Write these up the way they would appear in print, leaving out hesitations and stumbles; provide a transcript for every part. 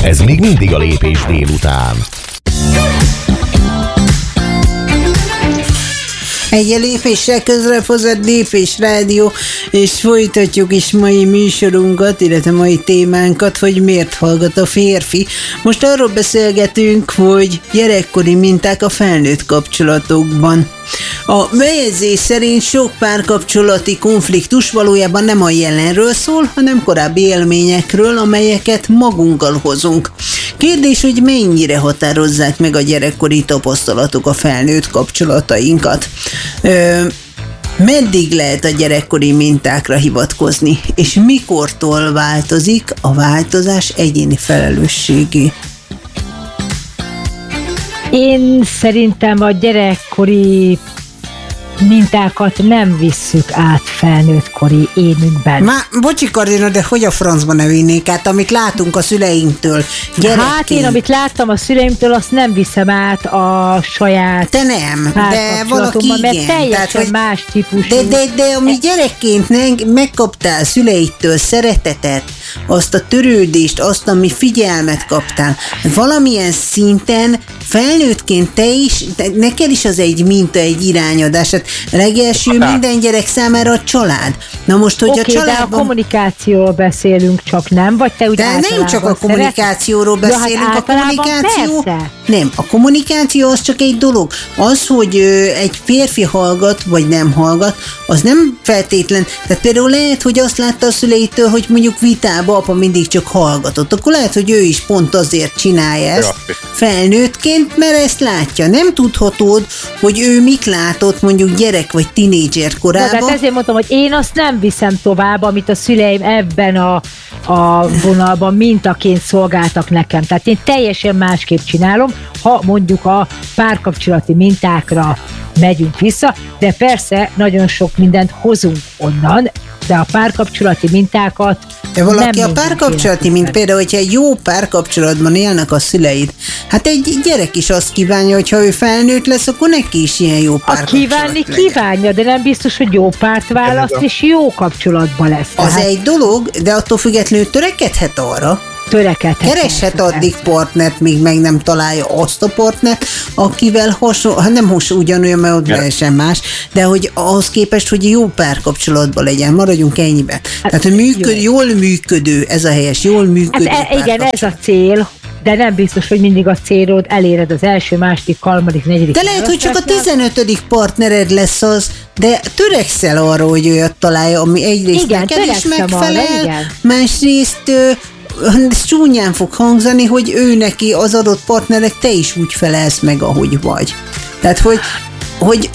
Ez még mindig a Lépés délután. Egy lépéssel közre hozott Lépés Rádió, és folytatjuk is mai műsorunkat, illetve mai témánkat, hogy miért hallgat a férfi. Most arról beszélgetünk, hogy gyerekkori minták a felnőtt kapcsolatokban. A bejegyzés szerint sok párkapcsolati konfliktus valójában nem a jelenről szól, hanem korábbi élményekről, amelyeket magunkkal hozunk. Kérdés, hogy mennyire határozzák meg a gyerekkori tapasztalatok a felnőtt kapcsolatainkat. Meddig lehet a gyerekkori mintákra hivatkozni, és mikortól változik a változás egyéni felelősségé? Én szerintem a gyerekkori mintákat nem visszük át felnőttkori énünkben. Bocsi Kardina, de hogy a francba ne vinnék át, amit látunk a szüleinktől gyerekként? Hát én, amit láttam a szüleimtől, azt nem viszem át a saját te nem, de valaki igen. Mert teljesen tehát, más típusú. De ami gyerekként megkaptál szüleitől szeretetet, azt a törődést, azt, ami figyelmet kaptál, valamilyen szinten felnőttként te is, neked is az egy minta, egy irányadás. Hát legelső minden gyerek számára a család. Na most, hogy a családban... de a kommunikációról beszélünk, csak nem? Vagy te úgy de nem csak a kommunikációról beszélünk, hát a kommunikáció... Persze. Nem, a kommunikáció az csak egy dolog. Az, hogy egy férfi hallgat, vagy nem hallgat, az nem feltétlen. Tehát például lehet, hogy azt látta a szüleitől, hogy mondjuk vitába apa mindig csak hallgatott. Akkor lehet, hogy ő is pont azért csinálja ezt felnőttként, mert ezt látja. Nem tudhatod, hogy ő mit látott mondjuk gyerek vagy tinédzser korában. Tehát ezért mondtam, hogy én azt nem viszem tovább, amit a szüleim ebben a vonalban mintaként szolgáltak nekem. Tehát én teljesen másképp csinálom, ha mondjuk a párkapcsolati mintákra megyünk vissza, de persze nagyon sok mindent hozunk onnan, de a párkapcsolati mintákat de valaki a párkapcsolati, mint például, hogyha egy jó párkapcsolatban élnek a szüleid, hát egy gyerek is azt kívánja, hogyha ő felnőtt lesz, akkor neki is ilyen jó párkapcsolat legyen. Kívánja, de nem biztos, hogy jó párt választ, és jó kapcsolatban lesz. Az egy dolog, de attól függetlenül törekedhet arra, kereshet addig partnert, míg meg nem találja azt a partnert, akivel nem ugyanolyan, mert ott teljesen más, de hogy ahhoz képest, hogy jó párkapcsolatban legyen, maradjunk ennyiben. Tehát, hogy jól működő, ez a helyes, jól működő igen, ez a cél, de nem biztos, hogy mindig a célod eléred az első, második, harmadik, negyedik. De lehet, hogy csak a 15. partnered lesz az, de törekszel arra, hogy olyat találja, ami egyrészt neked is megfelel, másrészt ez csúnyán fog hangzani, hogy ő neki az adott partnerek te is úgy felelsz meg, ahogy vagy. Tehát, hogy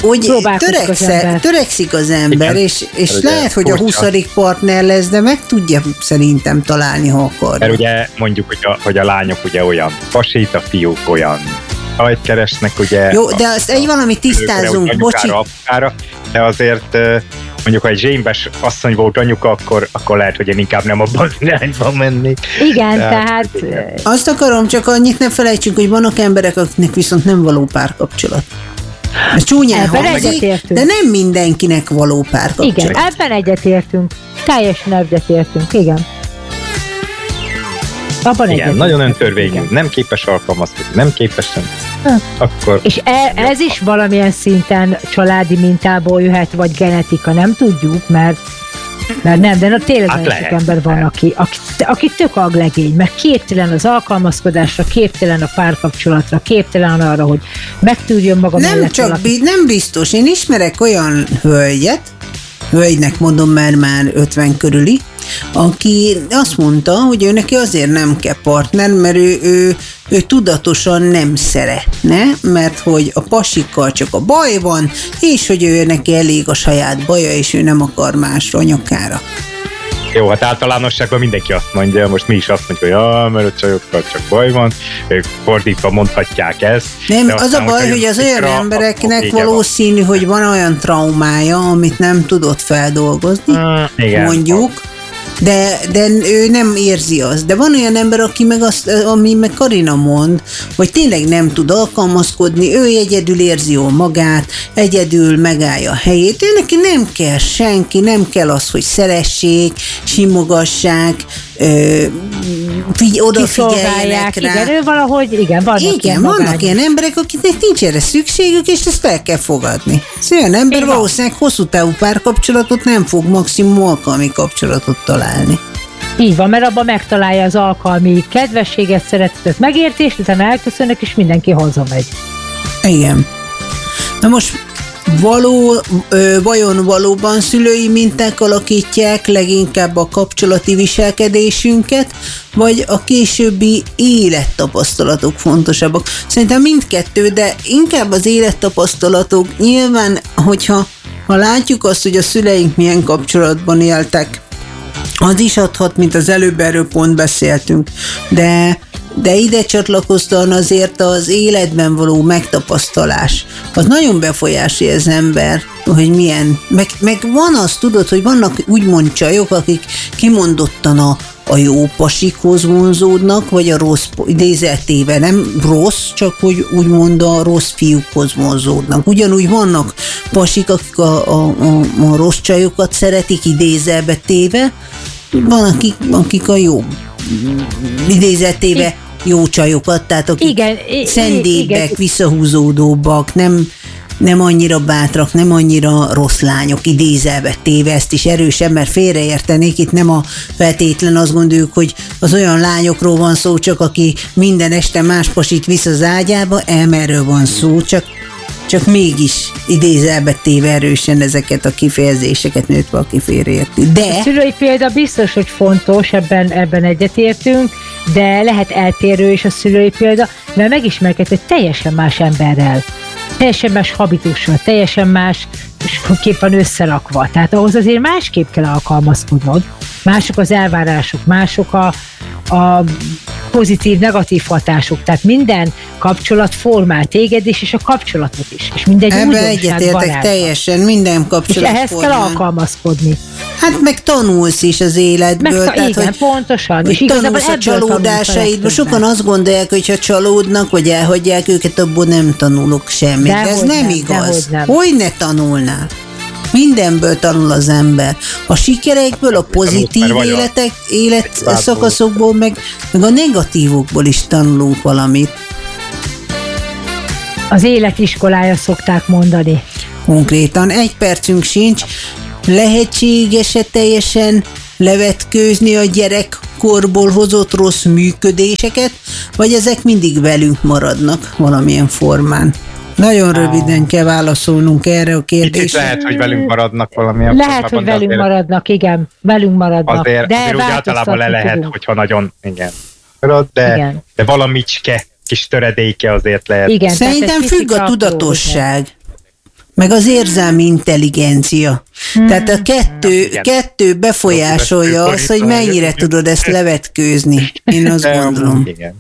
törekszik az ember, és lehet, hogy a 20. partner lesz, de meg tudja szerintem találni, ha akar. Mert ugye mondjuk, hogy a lányok ugye olyan pasét, a fiúk olyan ajt keresnek, ugye. Jó, de azt egy valamit tisztázunk, bocsi. De azért mondjuk, ha egy zsémbes asszony volt anyuka, akkor lehet, hogy én inkább nem abban az irányban mennék. Igen, tehát... Azt akarom, csak annyit ne felejtsünk, hogy vannak emberek, akiknek viszont nem való párkapcsolat. Ez csúnyán hangzik, de nem mindenkinek való párkapcsolat. Igen, ebben egyetértünk. Teljesen egyetértünk, igen. Igen, nagyon öntörvényű, nem képes alkalmazkodni, nem képes sem. Akkor... És ez is valamilyen szinten családi mintából jöhet, vagy genetika, nem tudjuk, mert nem, de tényleg nagyon sok ember van, aki tök aglegény, mert képtelen az alkalmazkodásra, képtelen a párkapcsolatra, képtelen arra, hogy megtudjon maga mellett valaki. Nem biztos, én ismerek olyan hölgynek mondom, mert már 50 körüli, aki azt mondta, hogy ő neki azért nem kell partner, mert ő tudatosan nem szeretne, mert hogy a pasikkal csak a baj van, és hogy ő neki elég a saját baja, és ő nem akar másra, anyukára. Jó, hát általánosságban mindenki azt mondja, most mi is azt mondjuk, hogy mert a csajokkal csak baj van, ők fordítva mondhatják ezt. Nem, az a baj, hogy az olyan embereknek valószínű, hogy van olyan traumája, amit nem tudott feldolgozni, mondjuk, de ő nem érzi azt. De van olyan ember, aki meg azt, ami meg Karina mond, hogy tényleg nem tud alkalmazkodni, ő egyedül érzi jól magát, egyedül megállja a helyét, ő neki nem kell senki, nem kell az, hogy szeressék, simogassák, odafigyeljenek rá. Igen, ő valahogy, vannak ilyen emberek, akiknek nincs erre szükségük, és ezt el kell fogadni. Olyan ember valószínűleg hosszú távú párkapcsolatot nem fog, maximum alkalmi kapcsolatot találni. Így van, mert abban megtalálja az alkalmi kedvességet, szeretetet, megértést, utána elköszönnek, és mindenki hazamegy. Igen. Na most vajon valóban szülői minták alakítják leginkább a kapcsolati viselkedésünket, vagy a későbbi élettapasztalatok fontosabbak? Szerintem mindkettő, de inkább az élettapasztalatok. Nyilván, hogyha látjuk azt, hogy a szüleink milyen kapcsolatban éltek, az is adhat, mint az előbb erről pont beszéltünk, de ide csatlakoztan azért az életben való megtapasztalás. Az nagyon befolyásolja az ember, hogy milyen. Meg van azt, tudod, hogy vannak úgymond csajok, akik kimondottan a jó pasikhoz vonzódnak, vagy a rossz, idézeltéve nem rossz, csak hogy úgymond a rossz fiúkhoz vonzódnak. Ugyanúgy vannak pasik, akik a rossz csajokat szeretik, idézelbe téve, van, akik a jó idézettéve jó csajokat, tehát akik szendélyek, visszahúzódóbbak, nem annyira bátrak, nem annyira rossz lányok, idézelve téve, ezt is erősen, mert félreértenék, itt nem a feltétlen azt gondoljuk, hogy az olyan lányokról van szó, csak aki minden este más pasit visz az ágyába, erről van szó, csak mégis idézelbe téve erősen ezeket a kifejezéseket nőtt valaki félreérti. De... A szülői példa biztos, hogy fontos, ebben egyetértünk, de lehet eltérő is a szülői példa, mert megismerkedett egy teljesen más emberrel, teljesen más habitussal, teljesen más kép van összerakva. Tehát ahhoz azért másképp kell alkalmazkodnod. Mások az elvárások, mások a pozitív, negatív hatások. Tehát minden kapcsolat formál téged is, és a kapcsolatot is. És mindegy ebben egyetértek teljesen, minden kapcsolat és ehhez formál. kell alkalmazkodni. Hát meg tanulsz is az életből. Tehát, igen, hogy, pontosan. És tanulsz a csalódásaidból. Sokan azt gondolják, hogy ha csalódnak, vagy elhagyják őket, abból nem tanulok semmit. De ez nem igaz. Hogy ne tanulnál? Mindenből tanul az ember. A sikerekből, a pozitív életszakaszokból, meg a negatívokból is tanulunk valamit. Az életiskolája szokták mondani. Konkrétan, egy percünk sincs. Lehetséges-e teljesen levetkőzni a gyerekkorból hozott rossz működéseket, vagy ezek mindig velünk maradnak valamilyen formán? Nagyon röviden kell válaszolnunk erre a kérdésre. Lehet, hogy velünk maradnak valamilyen Lehet, hogy velünk maradnak, igen. Velünk maradnak. Azért úgy általában le lehet, tudunk. Hogyha nagyon, igen. De valamicske kis töredéke azért lehet. Igen, szerintem függ a tudatosság. Meg az érzelmi intelligencia. Tehát a kettő befolyásolja azt, hogy mennyire tudod ezt levetkőzni. Én azt gondolom. Igen.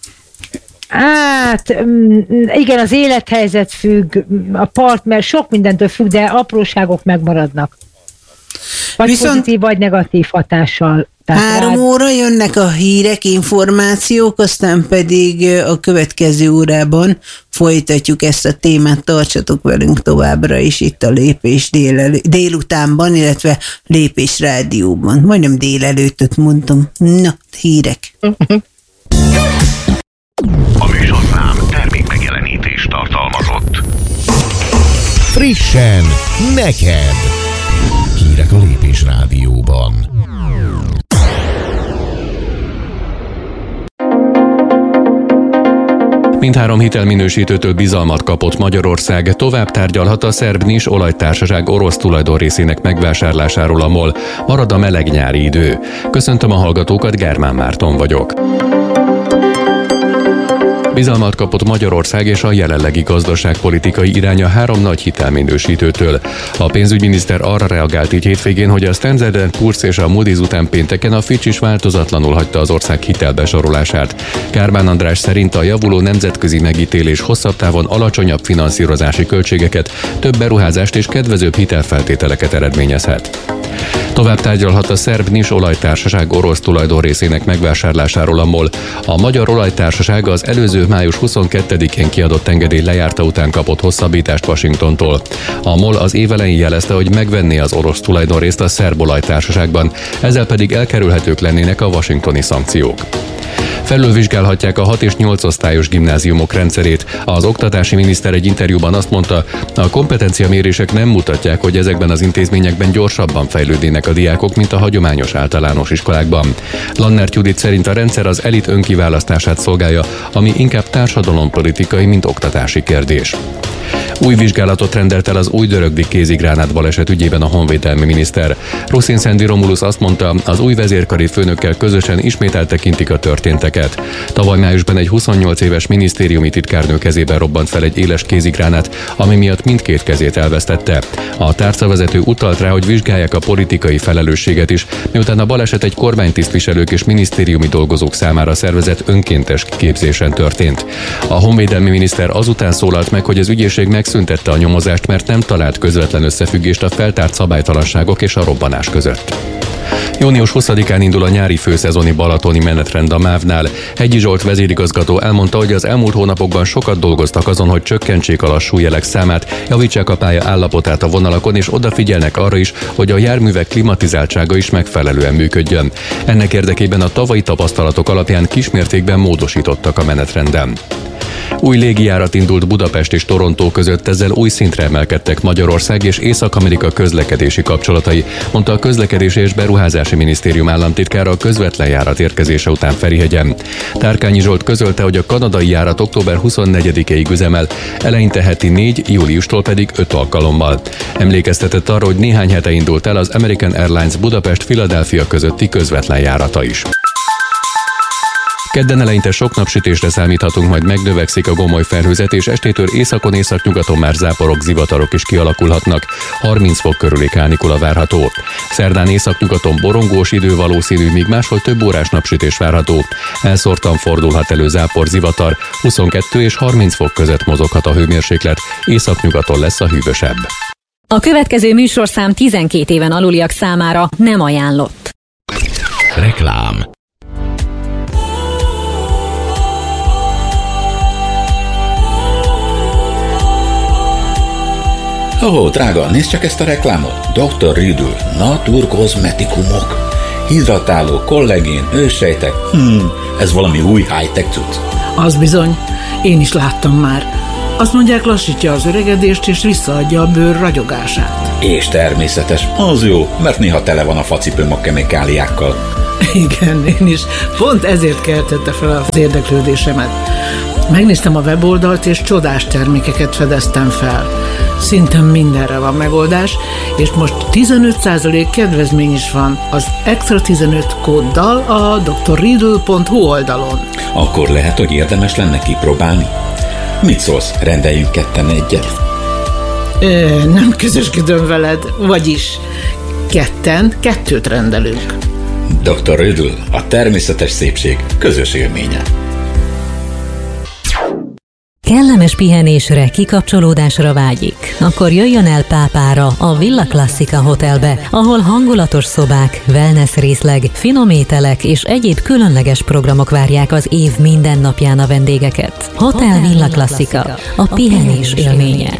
Hát, igen, az élethelyzet függ, a partner sok mindentől függ, de apróságok megmaradnak. Vagy pozitív, vagy negatív hatással. 3 óra jönnek a hírek, információk, aztán pedig a következő órában folytatjuk ezt a témát, tartsatok velünk továbbra is itt a Lépés délutánban, illetve Lépés rádióban. Majdnem délelőttöt mondtam. Na, hírek. A műsorszám termék megjelenítést tartalmazott. Frissen, neked! Hírek a Lépés rádióban. Mindhárom hitelminősítőtől bizalmat kapott Magyarország, tovább tárgyalhat a szerb NIS olajtársaság orosz tulajdonrészének megvásárlásáról a MOL. Marad a meleg nyári idő. Köszöntöm a hallgatókat, Germán Márton vagyok. Bizalmat kapott Magyarország és a jelenlegi gazdaságpolitikai iránya 3 nagy hitelminősítőtől. A pénzügyminiszter arra reagált így hétvégén, hogy a Standard & Poor's és a Moody's után pénteken a Fitch is változatlanul hagyta az ország hitelbesorolását. Kármán András szerint a javuló nemzetközi megítélés hosszabb távon alacsonyabb finanszírozási költségeket, több beruházást és kedvezőbb hitelfeltételeket eredményezhet. Tovább tárgyalhat a szerb NIS olajtársaság orosz tulajdonrészének megvásárlásáról a MOL. A magyar olajtársaság az előző május 22-én kiadott engedély lejárta után kapott hosszabbítást Washingtontól. A MOL az év elején jelezte, hogy megvenné az orosz tulajdonrészt a szerb olajtársaságban, ezzel pedig elkerülhetők lennének a washingtoni szankciók. Felülvizsgálhatják a 6 és 8 osztályos gimnáziumok rendszerét. Az oktatási miniszter egy interjúban azt mondta, a kompetenciamérések nem mutatják, hogy ezekben az intézményekben gyorsabban fejlődnének a diákok, mint a hagyományos általános iskolákban. Lannert Judit szerint a rendszer az elit önkiválasztását szolgálja, ami inkább társadalompolitikai, mint oktatási kérdés. Új vizsgálatot rendelt el az Újdörögdi kézigránát baleset ügyében a honvédelmi miniszter. Ruszin Szendi Romulus azt mondta, az új vezérkari főnökkel közösen ismét eltekintik a történteket. Tavaly májusban egy 28 éves minisztériumi titkárnő kezében robbant fel egy éles kézigránát, ami miatt mindkét kezét elvesztette. A tárcavezető utalt rá, hogy vizsgálják a politikai felelősséget is, miután a baleset egy kormánytisztviselők és minisztériumi dolgozók számára szervezett önkéntes képzésen történt. A honvédelmi miniszter azután szólalt meg, hogy az ügyészség megszüntette a nyomozást, mert nem talált közvetlen összefüggést a feltárt szabálytalanságok és a robbanás között. Június 20-án indul a nyári főszezoni balatoni menetrend a MÁV-nál. Hegyi Zsolt vezérigazgató elmondta, hogy az elmúlt hónapokban sokat dolgoztak azon, hogy csökkentsék a lassú jelek számát, javítsák a pálya állapotát a vonalakon, és odafigyelnek arra is, hogy a járművek klimatizáltsága is megfelelően működjön. Ennek érdekében a tavalyi tapasztalatok alapján kismértékben módosítottak a menetrenden. Új légijárat indult Budapest és Torontó között, ezzel új szintre emelkedtek Magyarország és Észak-Amerika közlekedési kapcsolatai, mondta a Közlekedési és Beruházási Minisztérium államtitkára a közvetlen járat érkezése után Ferihegyen. Tárkányi Zsolt közölte, hogy a kanadai járat október 24-ig üzemel, eleinte heti 4, júliustól pedig 5 alkalommal. Emlékeztetett arra, hogy néhány hete indult el az American Airlines Budapest-Philadelphia közötti közvetlen járata is. Kedden eleinte sok napsütésre számíthatunk, majd megnövekszik a gomoly felhőzet, és estétől északon északnyugaton már záporok, zivatarok is kialakulhatnak. 30 fok körüli kánikula várható. Szerdán északnyugaton borongós idő valószínű, míg máshol több órás napsütés várható. Elszórtan fordulhat elő zápor, zivatar, 22 és 30 fok között mozoghat a hőmérséklet, északnyugaton lesz a hűvösebb. A következő műsorszám 12 éven aluliak számára nem ajánlott. Reklám. Ó, drága, nézd csak ezt a reklámot. Dr. Riddle, naturkozmetikumok. Hidratáló, kollagén, őssejtek. Ez valami új high-tech cucc. Az bizony, én is láttam már. Azt mondják, lassítja az öregedést és visszaadja a bőr ragyogását. És természetes, az jó, mert néha tele van a facipőm a kemikáliákkal. Igen, én is. Pont ezért keltette fel az érdeklődésemet. Megnéztem a weboldalt, és csodás termékeket fedeztem fel. Szinte mindenre van megoldás, és most 15% kedvezmény is van az Extra 15 kóddal a drriddle.hu oldalon. Akkor lehet, hogy érdemes lenne kipróbálni. Mit szólsz, rendeljünk ketten egyet? Nem közösködöm veled, vagyis ketten 2 rendelünk. Dr. Riddle, a természetes szépség közös élménye. Kellemes pihenésre, kikapcsolódásra vágyik? Akkor jöjjön el Pápára, a Villa Classica Hotelbe, ahol hangulatos szobák, wellness részleg, finom ételek és egyéb különleges programok várják az év minden napján a vendégeket. Hotel Villa Classica, a pihenés élménye.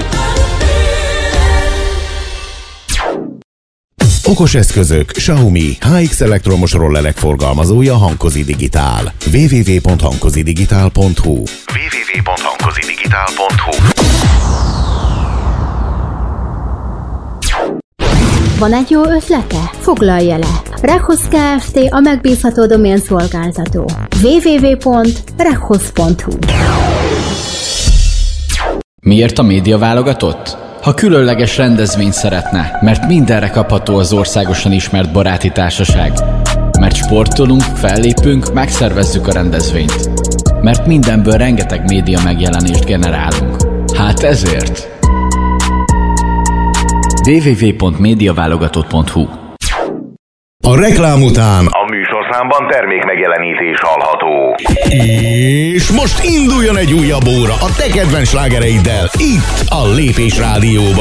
Okos eszközök, Xiaomi, HX elektromos rollerek forgalmazója Hankozi Digitál. www.hankozidigitál.hu www.hankozidigitál.hu Van egy jó ötlete? Foglalja le! Rekhoz Kft. A megbízható doménszolgáltató. www.rekhoz.hu Miért a média válogatott? Ha különleges rendezvényt szeretne, mert mindenre kapható az országosan ismert baráti társaság. Mert sportolunk, fellépünk, megszervezzük a rendezvényt. Mert mindenből rengeteg média megjelenést generálunk. Hát ezért. www.mediaválogatott.hu A reklám után a műsorszámban termék megjelenítés hallható. És most induljon egy újabb óra a te kedvenc slágereiddel itt a Lépés Rádióban.